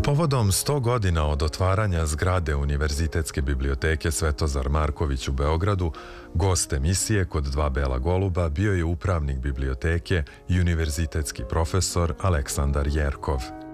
Povodom 100 godina od otvaranja zgrade Univerzitetske biblioteke Svetozar Marković u Beogradu, gost emisije Kod dva bela goluba bio je upravnik biblioteke i univerzitetski profesor Aleksandar Jerkov.